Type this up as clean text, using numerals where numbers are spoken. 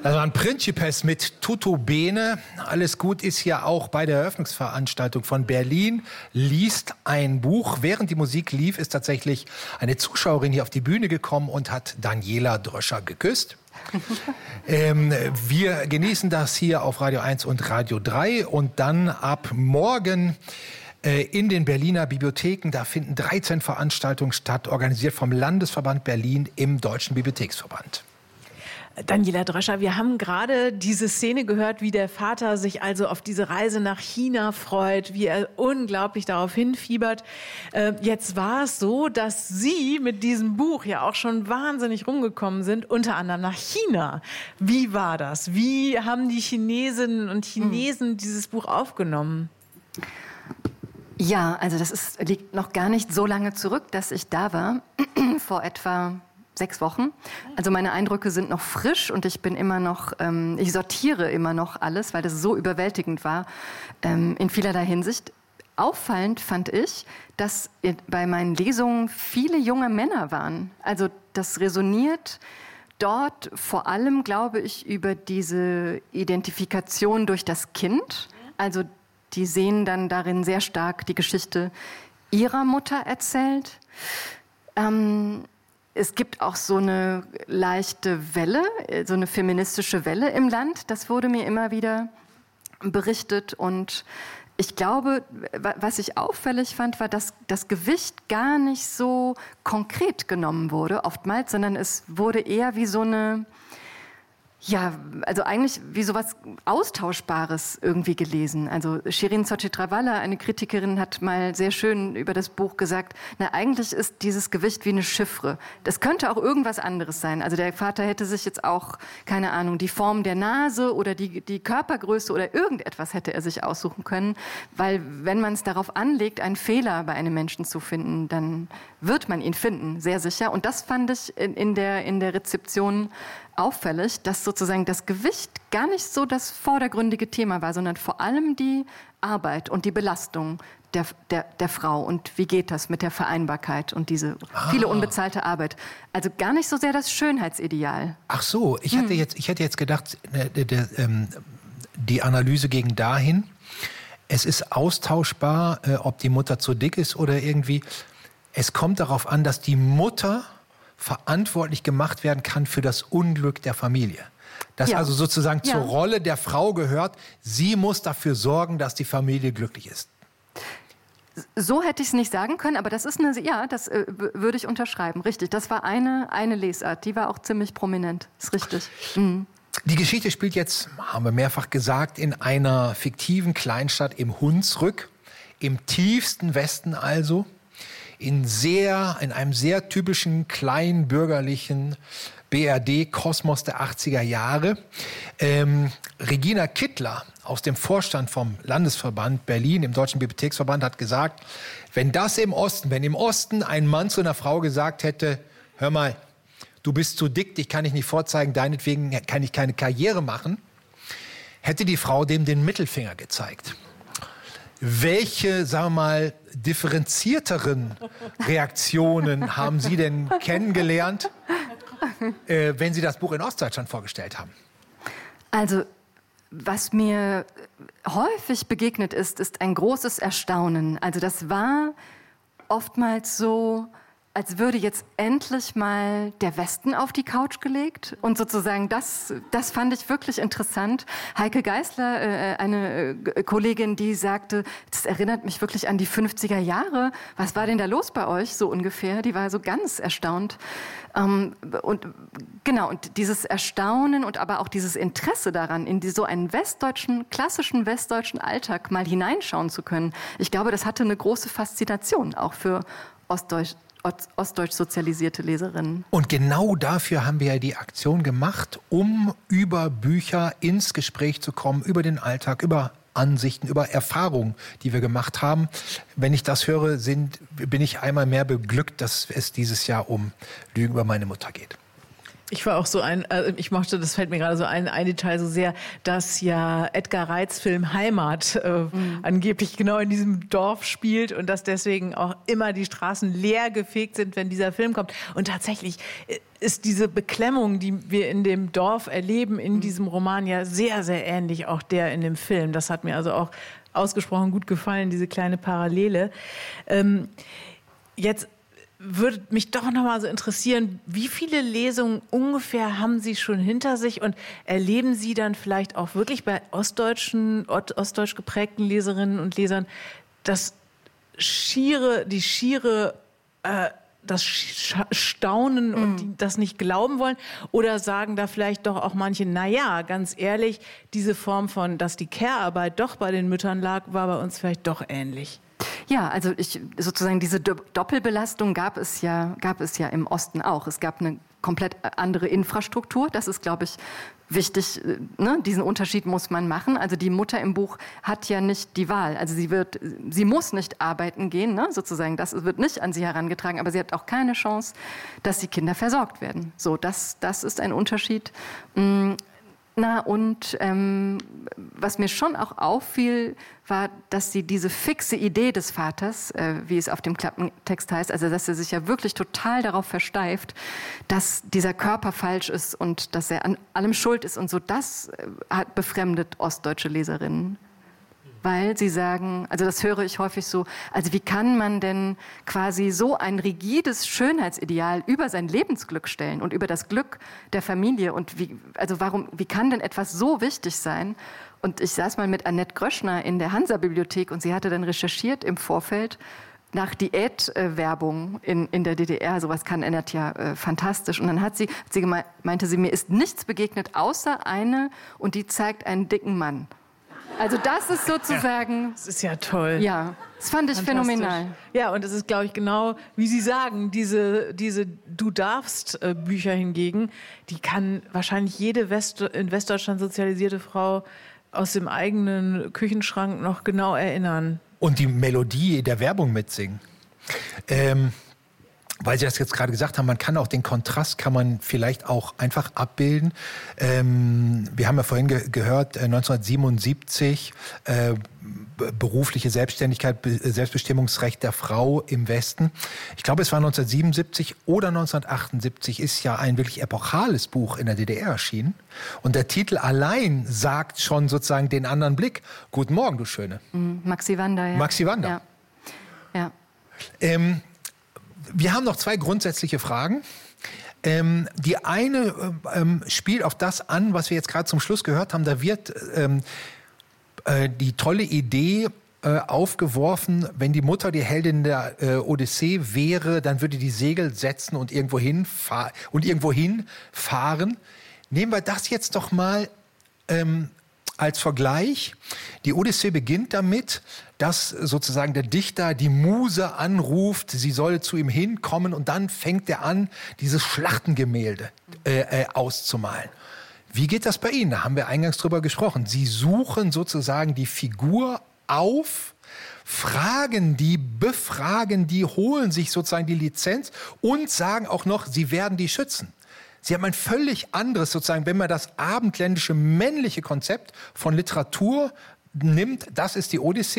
Das war ein Principes mit Tutto Bene. Alles gut ist ja auch bei der Eröffnungsveranstaltung von Berlin liest ein Buch. Während die Musik lief, ist tatsächlich eine Zuschauerin hier auf die Bühne gekommen und hat Daniela Dröscher geküsst. Wir genießen das hier auf Radio 1 und Radio 3 und dann ab morgen in den Berliner Bibliotheken. Da finden 13 Veranstaltungen statt, organisiert vom Landesverband Berlin im Deutschen Bibliotheksverband. Daniela Dröscher, wir haben gerade diese Szene gehört, wie der Vater sich also auf diese Reise nach China freut, wie er unglaublich darauf hinfiebert. Jetzt war es so, dass Sie mit diesem Buch ja auch schon wahnsinnig rumgekommen sind, unter anderem nach China. Wie war das? Wie haben die Chinesinnen und Chinesen dieses Buch aufgenommen? Ja, also liegt noch gar nicht so lange zurück, dass ich da war, vor etwa 6 Wochen. Also meine Eindrücke sind noch frisch und ich bin immer noch, ich sortiere immer noch alles, weil das so überwältigend war, in vielerlei Hinsicht. Auffallend fand ich, dass bei meinen Lesungen viele junge Männer waren. Also das resoniert dort vor allem, glaube ich, über diese Identifikation durch das Kind. Also die sehen dann darin sehr stark die Geschichte ihrer Mutter erzählt. Es gibt auch so eine leichte Welle, so eine feministische Welle im Land. Das wurde mir immer wieder berichtet. Und ich glaube, was ich auffällig fand, war, dass das Gewicht gar nicht so konkret genommen wurde, oftmals, sondern es wurde eher wie so eine, ja, also eigentlich wie so was Austauschbares irgendwie gelesen. Also Shirin Sochitrawala, eine Kritikerin, hat mal sehr schön über das Buch gesagt, na, eigentlich ist dieses Gewicht wie eine Chiffre. Das könnte auch irgendwas anderes sein. Also der Vater hätte sich jetzt auch, keine Ahnung, die Form der Nase oder die Körpergröße oder irgendetwas hätte er sich aussuchen können. Weil wenn man es darauf anlegt, einen Fehler bei einem Menschen zu finden, dann wird man ihn finden, sehr sicher. Und das fand ich in der Rezeption auffällig, dass sozusagen das Gewicht gar nicht so das vordergründige Thema war, sondern vor allem die Arbeit und die Belastung der Frau. Und wie geht das mit der Vereinbarkeit und diese viele unbezahlte Arbeit? Also gar nicht so sehr das Schönheitsideal. Ach so, ich hätte jetzt gedacht, die Analyse ging dahin, es ist austauschbar, ob die Mutter zu dick ist oder irgendwie. Es kommt darauf an, dass die Mutter verantwortlich gemacht werden kann für das Unglück der Familie. Das also sozusagen zur Rolle der Frau gehört. Sie muss dafür sorgen, dass die Familie glücklich ist. So hätte ich es nicht sagen können, aber das ist das würde ich unterschreiben. Richtig, das war eine Lesart, die war auch ziemlich prominent. Ist richtig. Mhm. Die Geschichte spielt jetzt, haben wir mehrfach gesagt, in einer fiktiven Kleinstadt im Hunsrück, im tiefsten Westen also. In einem sehr typischen kleinbürgerlichen BRD-Kosmos der 80er Jahre. Regina Kittler aus dem Vorstand vom Landesverband Berlin im Deutschen Bibliotheksverband hat gesagt, wenn im Osten ein Mann zu einer Frau gesagt hätte, hör mal, du bist zu dick, dich kann ich nicht vorzeigen, deinetwegen kann ich keine Karriere machen, hätte die Frau dem den Mittelfinger gezeigt. Welche, sagen wir mal, differenzierteren Reaktionen haben Sie denn kennengelernt, wenn Sie das Buch in Ostdeutschland vorgestellt haben? Also, was mir häufig begegnet ist ein großes Erstaunen. Also das war oftmals so, als würde jetzt endlich mal der Westen auf die Couch gelegt. Und sozusagen das fand ich wirklich interessant. Heike Geisler, eine Kollegin, die sagte, das erinnert mich wirklich an die 50er Jahre. Was war denn da los bei euch, so ungefähr? Die war so ganz erstaunt. Und dieses Erstaunen und aber auch dieses Interesse daran, in so einen klassischen westdeutschen Alltag mal hineinschauen zu können. Ich glaube, das hatte eine große Faszination, auch für ostdeutsch sozialisierte Leserinnen. Und genau dafür haben wir ja die Aktion gemacht, um über Bücher ins Gespräch zu kommen, über den Alltag, über Ansichten, über Erfahrungen, die wir gemacht haben. Wenn ich das höre, bin ich einmal mehr beglückt, dass es dieses Jahr um Lügen über meine Mutter geht. Ich war auch so ich mochte, das fällt mir gerade so ein Detail so sehr, dass ja Edgar Reitz Film Heimat angeblich genau in diesem Dorf spielt und dass deswegen auch immer die Straßen leer gefegt sind, wenn dieser Film kommt. Und tatsächlich ist diese Beklemmung, die wir in dem Dorf erleben, in diesem Roman ja sehr, sehr ähnlich auch der in dem Film. Das hat mir also auch ausgesprochen gut gefallen, diese kleine Parallele. Jetzt würde mich doch noch mal so interessieren, wie viele Lesungen ungefähr haben Sie schon hinter sich und erleben Sie dann vielleicht auch wirklich bei ostdeutsch geprägten Leserinnen und Lesern das Staunen und das nicht glauben wollen? Oder sagen da vielleicht doch auch manche, naja, ganz ehrlich, diese Form von, dass die Care-Arbeit doch bei den Müttern lag, war bei uns vielleicht doch ähnlich? Ja, also sozusagen diese Doppelbelastung gab es ja im Osten auch. Es gab eine komplett andere Infrastruktur. Das ist, glaube ich, wichtig. Ne? Diesen Unterschied muss man machen. Also die Mutter im Buch hat ja nicht die Wahl. Also sie muss nicht arbeiten gehen, ne? Sozusagen. Das wird nicht an sie herangetragen. Aber sie hat auch keine Chance, dass die Kinder versorgt werden. So, das ist ein Unterschied. Was mir schon auch auffiel, war, dass sie diese fixe Idee des Vaters, wie es auf dem Klappentext heißt, also dass er sich ja wirklich total darauf versteift, dass dieser Körper falsch ist und dass er an allem schuld ist und so, das befremdet ostdeutsche Leserinnen. Weil sie sagen, also das höre ich häufig so, also wie kann man denn quasi so ein rigides Schönheitsideal über sein Lebensglück stellen und über das Glück der Familie und wie kann denn etwas so wichtig sein? Und ich saß mal mit Annette Gröschner in der Hansa-Bibliothek und sie hatte dann recherchiert im Vorfeld nach Diätwerbung in der DDR. Sowas kann Annette ja fantastisch. Und dann meinte sie, mir ist nichts begegnet, außer eine und die zeigt einen dicken Mann. Also das ist sozusagen... Ja, das ist ja toll. Ja, das fand ich phänomenal. Ja, und das ist, glaube ich, genau, wie Sie sagen, diese Du darfst Bücher hingegen, die kann wahrscheinlich jede in Westdeutschland sozialisierte Frau aus dem eigenen Küchenschrank noch genau erinnern. Und die Melodie der Werbung mitsingen. Weil Sie das jetzt gerade gesagt haben, man kann auch den Kontrast, kann man vielleicht auch einfach abbilden. Wir haben ja vorhin gehört, 1977, berufliche Selbstständigkeit, Selbstbestimmungsrecht der Frau im Westen. Ich glaube, es war 1977 oder 1978, ist ja ein wirklich epochales Buch in der DDR erschienen. Und der Titel allein sagt schon sozusagen den anderen Blick. Guten Morgen, du Schöne. Maxi Wander, ja. Maxi Wander. Ja. Wir haben noch zwei grundsätzliche Fragen. Die eine spielt auf das an, was wir jetzt gerade zum Schluss gehört haben. Da wird die tolle Idee aufgeworfen, wenn die Mutter die Heldin der Odyssee wäre, dann würde die Segel setzen und irgendwo hinfahren. Nehmen wir das jetzt doch mal als Vergleich. Die Odyssee beginnt damit, dass sozusagen der Dichter die Muse anruft, sie solle zu ihm hinkommen und dann fängt er an, dieses Schlachtengemälde auszumalen. Wie geht das bei Ihnen? Da haben wir eingangs drüber gesprochen. Sie suchen sozusagen die Figur auf, befragen die, holen sich sozusagen die Lizenz und sagen auch noch, sie werden die schützen. Sie haben ein völlig anderes, sozusagen, wenn man das abendländische männliche Konzept von Literatur nimmt, das ist die Odyssee.